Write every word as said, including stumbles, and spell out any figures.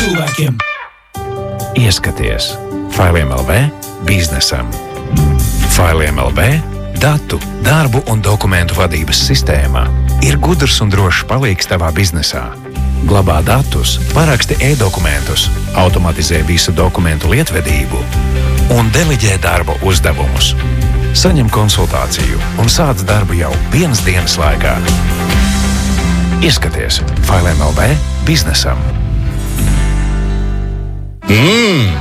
cilvēkiem. Ieskaties Failiem L V biznesam. Failiem L V datu, darbu un dokumentu vadības sistēmā ir gudrs un drošs palīgs tavā biznesā. Glabā datus, paraksti e-dokumentus, automatizē visu dokumentu lietvedību un deliģē darba uzdevumus. Saņem konsultāciju un sāc darbu jau vienas dienas laikā. Ieskaties Failiem L V biznesam. Mmm!